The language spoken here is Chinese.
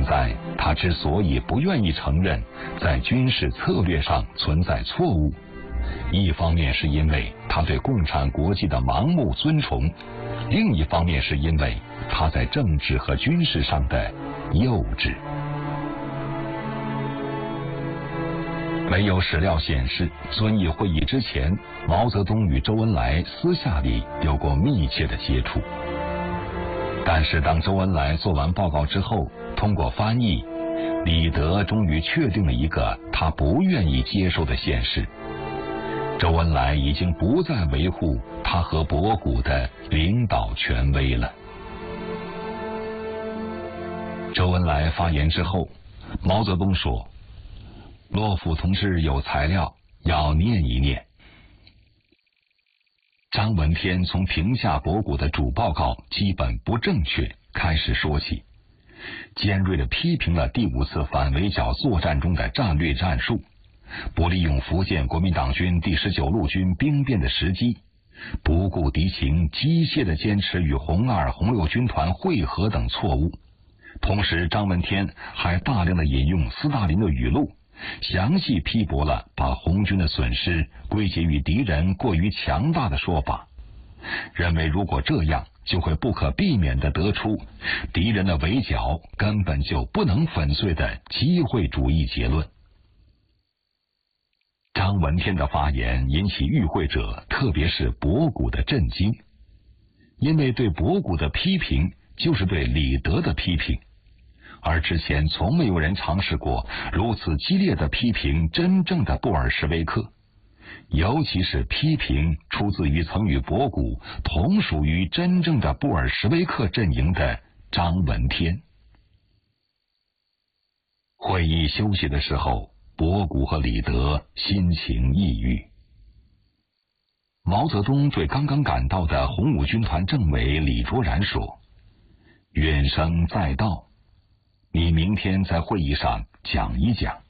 在他之所以不愿意承认在军事策略上存在错误，一方面是因为他对共产国际的盲目尊崇，另一方面是因为他在政治和军事上的幼稚。没有史料显示遵义会议之前，毛泽东与周恩来私下里有过密切的接触。但是当周恩来做完报告之后，通过翻译，李德终于确定了一个他不愿意接受的现实：周恩来已经不再维护他和博古的领导权威了。周恩来发言之后，毛泽东说：“洛甫同志有材料，要念一念。”张闻天从评价博古的主报告基本不正确开始说起，尖锐地批评了第5次反围剿作战中的战略战术，不利用福建国民党军第19路军兵变的时机，不顾敌情，机械地坚持与红2、红6军团会合等错误。同时，张闻天还大量地引用斯大林的语录，详细批驳了把红军的损失归结于敌人过于强大的说法，认为如果这样，就会不可避免地得出敌人的围剿根本就不能粉碎的机会主义结论。张闻天的发言引起与会者，特别是博古的震惊，因为对博古的批评就是对李德的批评，而之前从没有人尝试过如此激烈的批评真正的布尔什维克，尤其是批评出自于曾与博古同属于真正的布尔什维克阵营的张闻天。会议休息的时候，博古和李德心情抑郁。毛泽东对刚刚赶到的红五军团政委李卓然说：“远生再到，你明天在会议上讲一讲。”